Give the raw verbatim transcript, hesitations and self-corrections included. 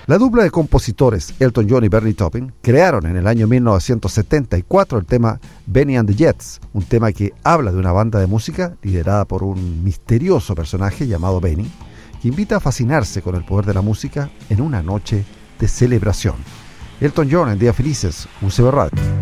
La dupla de compositores Elton John y Bernie Taupin crearon en el año mil novecientos setenta y cuatro el tema Benny and the Jets, un tema que habla de una banda de música liderada por un misterioso personaje llamado Benny, que invita a fascinarse con el poder de la música en una noche de celebración. Elton John en Días Felices, U C B Radio.